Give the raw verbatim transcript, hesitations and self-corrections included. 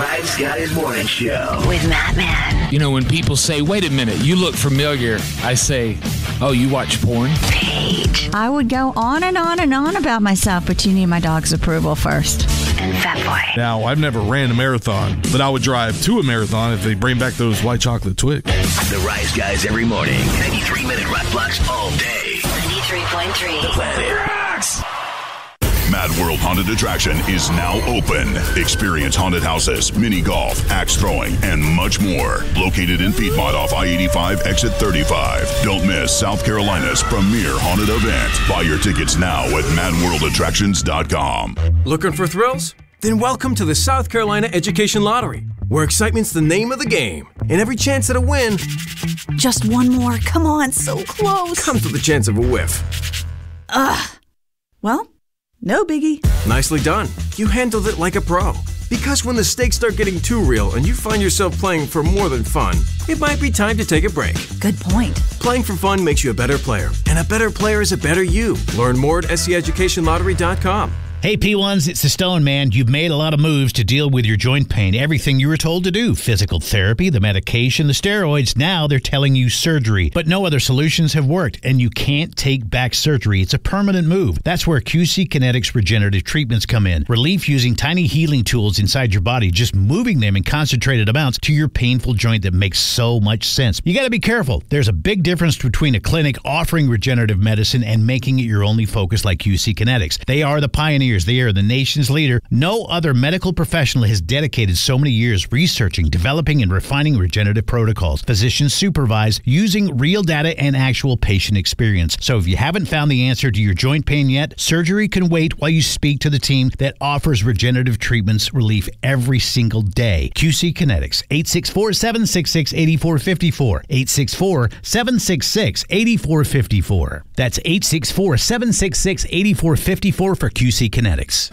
Rise Guys Morning Show with Matt Man. You know, when people say, wait a minute, you look familiar, I say, oh, you watch porn? Paige. I would go on and on and on about myself, but you need my dog's approval first. And Fatboy. Now, I've never ran a marathon, but I would drive to a marathon if they bring back those white chocolate Twix. The Rise Guys every morning. ninety-three minute rock blocks all day. ninety-three point three. The Planet Rocks. Mad World Haunted Attraction is now open. Experience haunted houses, mini golf, axe throwing, and much more. Located in Piedmont off I eighty-five, exit thirty-five. Don't miss South Carolina's premier haunted event. Buy your tickets now at mad world attractions dot com. Looking for thrills? Then welcome to the South Carolina Education Lottery, where excitement's the name of the game. And every chance at a win Just one more. Come on, so close. comes with a chance of a whiff. Ugh. Well, no biggie. Nicely done. You handled it like a pro. Because when the stakes start getting too real and you find yourself playing for more than fun, it might be time to take a break. Good point. Playing for fun makes you a better player, and a better player is a better you. Learn more at S C education lottery dot com. Hey, P ones, it's the Stone Man. You've made a lot of moves to deal with your joint pain. Everything you were told to do. Physical therapy, the medication, the steroids. Now they're telling you surgery. But no other solutions have worked, and you can't take back surgery. It's a permanent move. That's where Q C Kinetics regenerative treatments come in. Relief using tiny healing tools inside your body, just moving them in concentrated amounts to your painful joint that makes so much sense. You got to be careful. There's a big difference between a clinic offering regenerative medicine and making it your only focus like Q C Kinetics. They are the pioneers. They are the nation's leader. No other medical professional has dedicated so many years researching, developing, and refining regenerative protocols. Physicians supervise using real data and actual patient experience. So if you haven't found the answer to your joint pain yet, surgery can wait while you speak to the team that offers regenerative treatments relief every single day. Q C Kinetics, eight six four, seven six six, eight four five four, eight six four, seven six six, eight four five four. That's eight six four, seven six six, eight four five four for Q C Kinetics.